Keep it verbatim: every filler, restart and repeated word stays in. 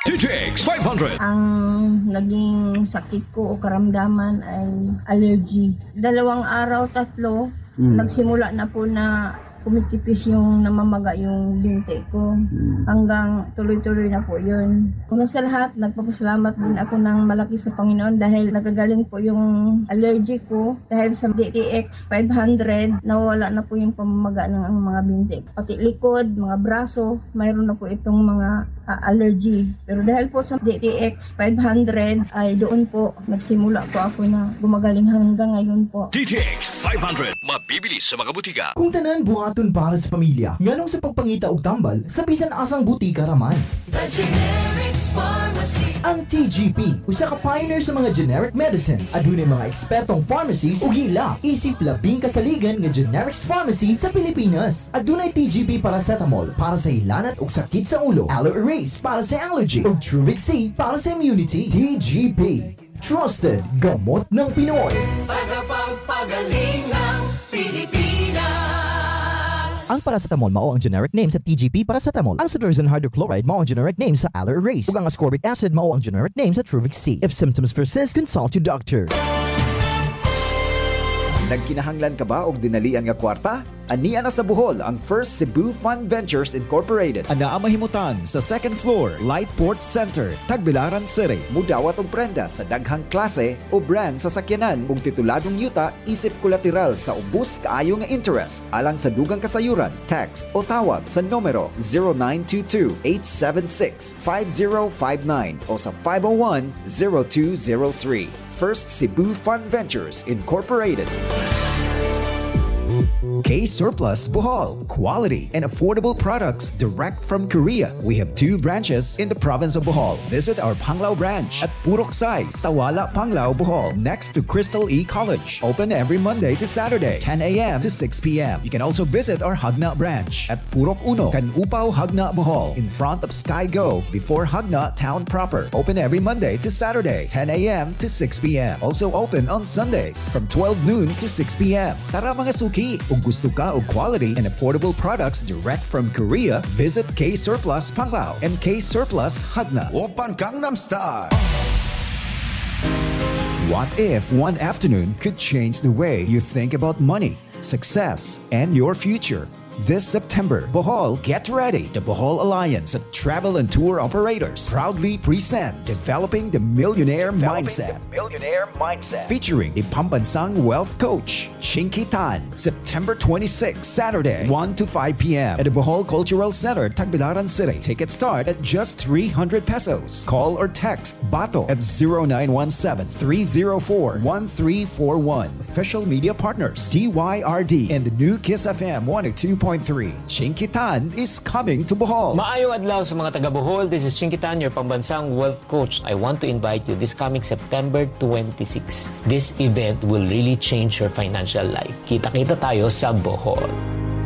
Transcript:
D T X five hundred. Ang naging sakit ko o karamdaman ay allergy. Dalawang araw, tatlo, mm. nagsimula na po na kumikipis yung namamaga yung binti ko. Hmm. Hanggang tuloy-tuloy na po yun. Una sa lahat, nagpapasalamat din ako ng malaki sa Panginoon dahil nagagaling po yung allergy ko. Dahil sa D T X five hundred, nawala na po yung pamamaga ng mga binti. Pati likod, mga braso, mayroon na po itong mga uh, allergy. Pero dahil po sa D T X five hundred, ay doon po nagsimula po ako na gumagaling hanggang ngayon po. D T X five hundred, mabibili sa mga butika. Kung tanan buhaton para sa pamilya, nganong sa pagpangita og tambal sa bisan asang butika raman. The Generics Pharmacy. Ang T G P, usa ka pioneer sa mga generic medicines. Adunay mga ekspertong pharmacies ug ila isip labing kasaligan nga generics pharmacy sa Pilipinas. Adunay T G P paracetamol para sa ilanat ug sakit sa ulo, Aloe Erase para sa allergy ug Truvix C para sa immunity. T G P, trusted gamot ng Pinoy. Tagapagpagaling ng Pilipinas. Ang paracetamol mao ang generic name sa T G P paracetamol. Ang cetirizine hydrochloride mao ang generic name sa Aloe Erase. Ug ang ascorbic acid mao ang generic name sa Truvix C. If symptoms persist, consult your doctor. Nagkinahanglan ka ba og dinalian nga kwarta? Ania na sa Bohol ang First Cebu Fund Ventures Incorporated. Ana ang mahimutan sa second floor, Lightport Center, Tagbilaran City. Mudawat og prenda sa daghang klase o brand sa sakyanan ug tituladong yuta isip kolateral sa ubos kaayo nga interest. Alang sa dugang kasayuran, text o tawag sa numero zero nine two two, eight seven six, five zero five nine o sa five oh one, zero two zero three. First Cebu Fund Ventures Incorporated. K-Surplus Bohol. Quality and affordable products direct from Korea. We have two branches in the province of Bohol. Visit our Panglao branch at Purok Size, Tawala, Panglao, Bohol, next to Crystal E College. Open every Monday to Saturday, ten a.m. to six p.m. You can also visit our Hagna branch at Purok Uno, Canupaw, Hagna, Bohol, in front of Sky Go, before Hagna Town proper. Open every Monday to Saturday, ten a.m. to six p.m. Also open on Sundays from twelve noon to six p.m. Tara mga suki! Kung gusto ka og quality and affordable products direct from Korea, visit K-Surplus Panglao and K-Surplus Hagna. Open Gangnam Style. What if one afternoon could change the way you think about money, success, and your future? This September, Bohol, get ready. The Bohol Alliance of Travel and Tour Operators proudly presents Developing the Millionaire Mindset. The Millionaire Mindset. Featuring a Pambansang Wealth Coach, Chinky Tan, September twenty-sixth, Saturday, one to five p.m. at the Bohol Cultural Center, Tagbilaran City. Tickets start at just three hundred pesos. Call or text Bato at zero nine one seven, three zero four, one three four one. Official media partners, D Y R D and the new Kiss F M one oh two point three. Chinky Tan is coming to Bohol. Maayong adlaw sa mga taga Bohol. This is Chinky Tan, your Pambansang Wealth Coach. I want to invite you this coming September twenty-sixth. This event will really change your financial life. Kita-kita tayo sa Bohol.